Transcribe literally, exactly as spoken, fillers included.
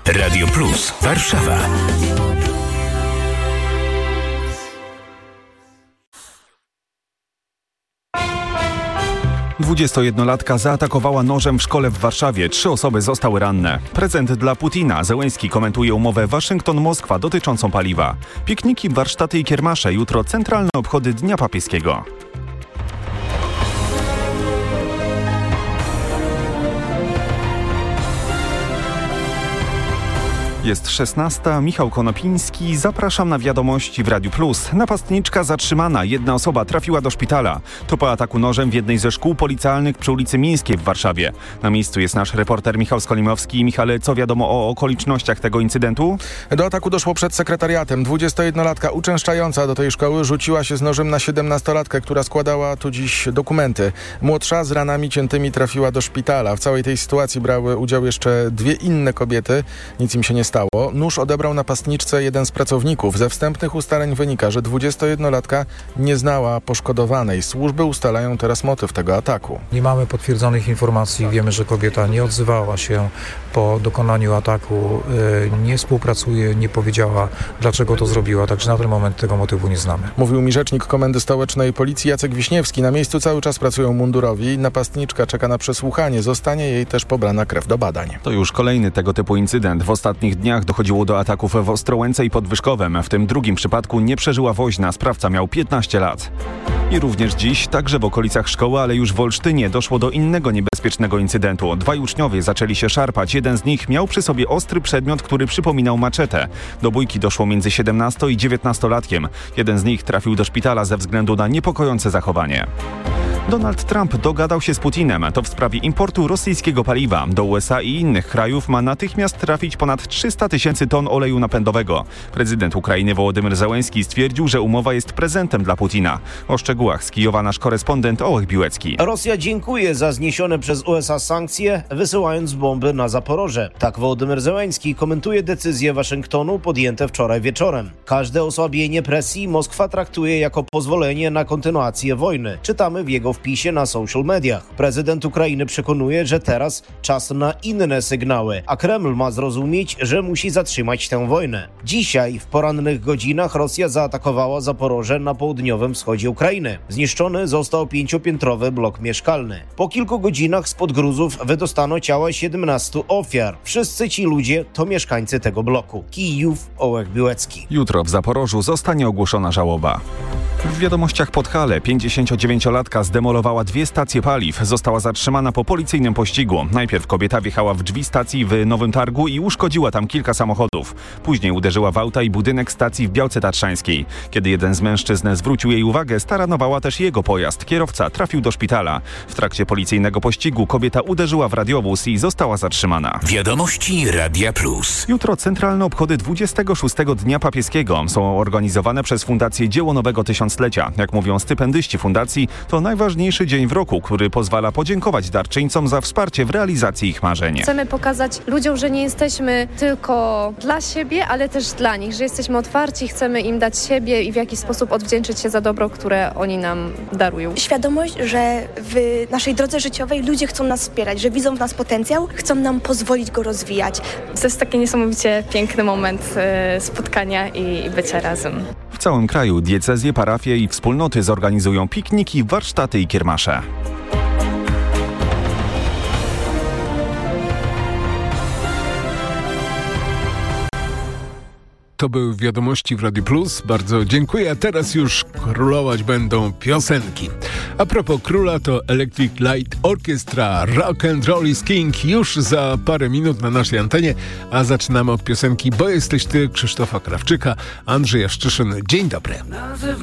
Radio Plus Warszawa. dwudziestojednolatka zaatakowała nożem w szkole w Warszawie. Trzy osoby zostały ranne. Prezent dla Putina. Zełenski komentuje umowę Waszyngton-Moskwa dotyczącą paliwa. Pikniki, warsztaty i kiermasze. Jutro centralne obchody Dnia Papieskiego. Jest szesnasta, Michał Konopiński, zapraszam na wiadomości w Radiu Plus. Napastniczka zatrzymana, jedna osoba trafiła do szpitala. To po ataku nożem w jednej ze szkół policjalnych przy ulicy Mińskiej w Warszawie. Na miejscu jest nasz reporter Michał Skolimowski. Michale, co wiadomo o okolicznościach tego incydentu? Do ataku doszło przed sekretariatem. dwudziestojednolatka uczęszczająca do tej szkoły rzuciła się z nożem na siedemnastolatkę, która składała tu dziś dokumenty. Młodsza z ranami ciętymi trafiła do szpitala. W całej tej sytuacji brały udział jeszcze dwie inne kobiety. Nic im się nie stało. Nóż odebrał napastniczce jeden z pracowników. Ze wstępnych ustaleń wynika, że dwudziestojednolatka nie znała poszkodowanej. Służby ustalają teraz motyw tego ataku. Nie mamy potwierdzonych informacji. Wiemy, że kobieta nie odzywała się po dokonaniu ataku, nie współpracuje, nie powiedziała, dlaczego to zrobiła. Także na ten moment tego motywu nie znamy. Mówił mi rzecznik Komendy Stołecznej Policji Jacek Wiśniewski. Na miejscu cały czas pracują mundurowi. Napastniczka czeka na przesłuchanie. Zostanie jej też pobrana krew do badań. To już kolejny tego typu incydent. W ostatnich dniach dochodziło do ataków w Ostrołęce i Podwyżkowem. W tym drugim przypadku nie przeżyła woźna. Sprawca miał piętnaście lat. I również dziś, także w okolicach szkoły, ale już w Olsztynie doszło do innego niebezpiecznego incydentu. Dwaj uczniowie zaczęli się szarpać. Jeden z nich miał przy sobie ostry przedmiot, który przypominał maczetę. Do bójki doszło między siedemnasto- i dziewiętnastolatkiem. Jeden z nich trafił do szpitala ze względu na niepokojące zachowanie. Donald Trump dogadał się z Putinem. To w sprawie importu rosyjskiego paliwa. Do U S A i innych krajów ma natychmiast trafić ponad trzysta tysięcy ton oleju napędowego. Prezydent Ukrainy Wołodymyr Zełenski stwierdził, że umowa jest prezentem dla Putina. O szczegółach z Kijowa nasz korespondent Ołech Biłecki. Rosja dziękuje za zniesione przez U S A sankcje, wysyłając bomby na Zaporoże. Tak Wołodymyr Zełenski komentuje decyzje Waszyngtonu podjęte wczoraj wieczorem. Każde osłabienie presji Moskwa traktuje jako pozwolenie na kontynuację wojny. Czytamy w jego wpisie na social mediach. Prezydent Ukrainy przekonuje, że teraz czas na inne sygnały, a Kreml ma zrozumieć, że musi zatrzymać tę wojnę. Dzisiaj w porannych godzinach Rosja zaatakowała Zaporoże na południowym wschodzie Ukrainy. Zniszczony został pięciopiętrowy blok mieszkalny. Po kilku godzinach spod gruzów wydostano ciała siedemnastu ofiar. Wszyscy ci ludzie to mieszkańcy tego bloku. Kijów, Ołech Biłecki. Jutro w Zaporożu zostanie ogłoszona żałoba. W wiadomościach Podhale pięćdziesięciodziewięciolatka zdemolowała dwie stacje paliw. Została zatrzymana po policyjnym pościgu. Najpierw kobieta wjechała w drzwi stacji w Nowym Targu i uszkodziła tam kilka samochodów. Później uderzyła w auta i budynek stacji w Białce Tatrzańskiej. Kiedy jeden z mężczyzn zwrócił jej uwagę, staranowała też jego pojazd. Kierowca trafił do szpitala. W trakcie policyjnego pościgu kobieta uderzyła w radiowóz i została zatrzymana. Wiadomości Radia Plus. Jutro centralne obchody dwudziestego szóstego Dnia Papieskiego są organizowane przez Fundację Dzieło Nowego Tysiąclecia. Jak mówią stypendyści fundacji, to najważniejszy dzień w roku, który pozwala podziękować darczyńcom za wsparcie w realizacji ich marzeń. Chcemy pokazać ludziom, że nie jesteśmy tylko dla siebie, ale też dla nich, że jesteśmy otwarci, chcemy im dać siebie i w jakiś sposób odwdzięczyć się za dobro, które oni nam darują. Świadomość, że w naszej drodze życiowej ludzie chcą nas wspierać, że widzą w nas potencjał, chcą nam pozwolić go rozwijać. To jest taki niesamowicie piękny moment e, spotkania i, i bycia razem. W całym kraju diecezje, parafie i wspólnoty zorganizują pikniki, warsztaty i kiermasze. To były wiadomości w Radiu Plus. Bardzo dziękuję. A teraz już królować będą piosenki. A propos króla, to Electric Light Orchestra Rock and Roll is King już za parę minut na naszej antenie. A zaczynamy od piosenki Bo jesteś ty Krzysztofa Krawczyka, Andrzej Jaszczyszyn. Dzień dobry.